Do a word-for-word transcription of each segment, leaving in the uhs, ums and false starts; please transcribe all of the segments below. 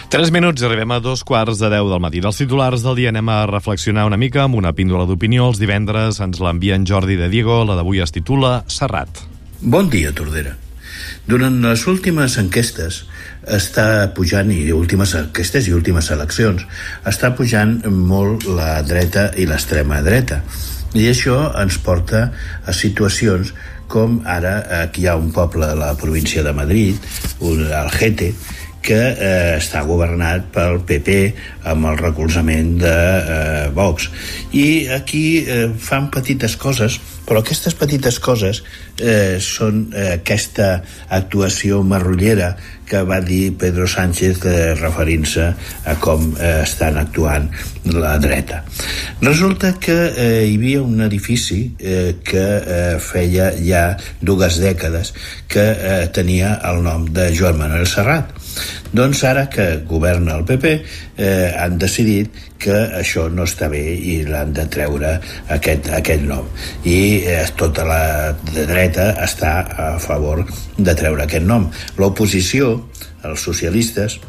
Tres minuts i arribem a dos quarts de deu del matí. Dels titulars del dia anem a reflexionar una mica amb una píndola d'opinió. Els divendres ens l'envia en Jordi de Diego. La d'avui es titula Serrat. Bon dia, Tordera. Durant les últimes enquestes està pujant, i últimes enquestes i últimes eleccions, està pujant molt la dreta i l'extrema dreta. I això ens porta a situacions com ara aquí hi ha un poble de la província de Madrid, un Algete, que eh, està governat pel P P amb el recolzament de eh, Vox. I aquí eh, fan petites coses, però aquestes petites coses eh, són eh, aquesta actuació marrullera que va dir Pedro Sánchez eh, referint-se a com eh, estan actuant la dreta. Resulta que eh, hi havia un edifici eh, que eh, feia ja dues dècades que eh, tenia el nom de Joan Manuel Serrat. Doncs ara que governa el P P eh, han decidit que això no està bé i l'han de treure aquest, aquest nom. I eh, tota la dreta està a favor de treure aquest nom. L'oposició, els socialistes,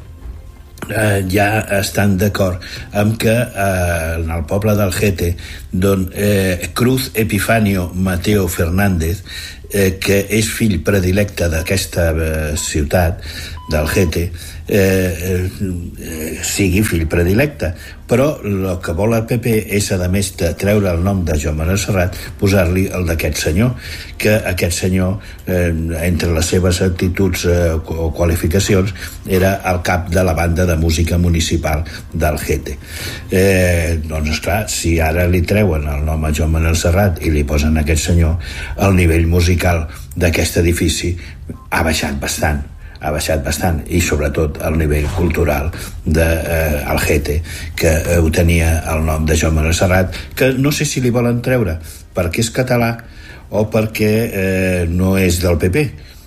eh, ja estan d'acord amb que eh, en el poble d'Algete, don eh, Cruz Epifanio Mateo Fernández, eh, que és fill predilecte d'aquesta eh, ciutat d'Algete, eh, eh, sigui fill predilecte, però el que vol el P P és, a més de treure el nom de Joan Manuel Serrat, posar-li el d'aquest senyor, que aquest senyor, eh, entre les seves actituds eh, o qualificacions, era el cap de la banda de música municipal d'Algete. Eh, doncs, esclar, si ara li treuen el nom a Joan Manuel Serrat i li posen aquest senyor, el nivell musical d'aquest edifici ha baixat bastant. ha baixat bastant, i sobretot el nivell cultural d'Algete, eh, que eh, ho tenia el nom de Joan Manuel Serrat, que no sé si li volen treure perquè és català o perquè eh, no és del P P,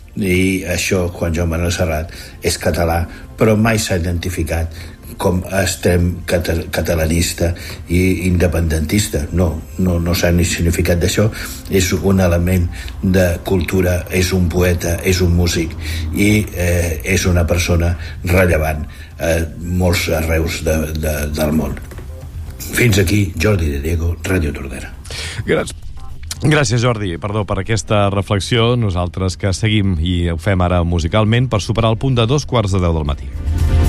i això, quan Joan Manuel Serrat és català, però mai s'ha identificat com extrem catalanista i independentista. No, no, no s'ha ni significat d'això. És un element de cultura, és un poeta, és un músic i eh, és una persona rellevant a molts arreus de, de, del món. Fins aquí, Jordi de Diego, Ràdio Tordera. Gràcies. Gràcies, Jordi, perdó per aquesta reflexió. Nosaltres que seguim i ho fem ara musicalment per superar el punt de dos quarts de deu del matí.